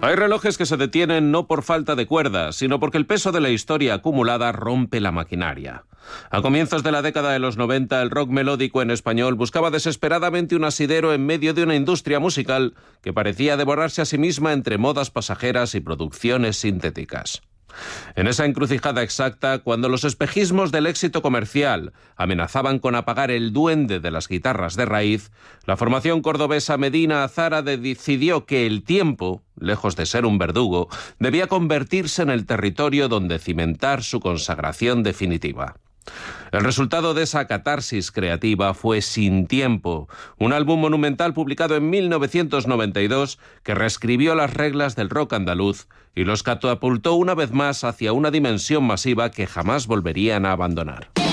Hay relojes que se detienen no por falta de cuerdas, sino porque el peso de la historia acumulada rompe la maquinaria. A comienzos de la década de los 90, el rock melódico en español buscaba desesperadamente un asidero en medio de una industria musical que parecía devorarse a sí misma entre modas pasajeras y producciones sintéticas. En esa encrucijada exacta, cuando los espejismos del éxito comercial amenazaban con apagar el duende de las guitarras de raíz, la formación cordobesa Medina Azara decidió que el tiempo, lejos de ser un verdugo, debía convertirse en el territorio donde cimentar su consagración definitiva. El resultado de esa catarsis creativa fue Sin Tiempo, un álbum monumental publicado en 1992 que reescribió las reglas del rock andaluz y los catapultó una vez más hacia una dimensión masiva que jamás volverían a abandonar.